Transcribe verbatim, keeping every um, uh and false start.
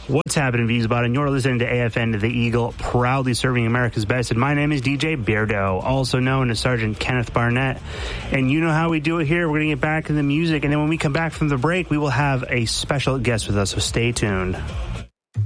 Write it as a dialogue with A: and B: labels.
A: What's happening, Viewsbot? And you're listening to A F N to the Eagle, proudly serving America's best. And my name is D J Beardo, also known as Sergeant Kenneth Barnett. And you know how we do it here. We're going to get back to the music. And then when we come back from the break, we will have a special guest with us, so stay tuned.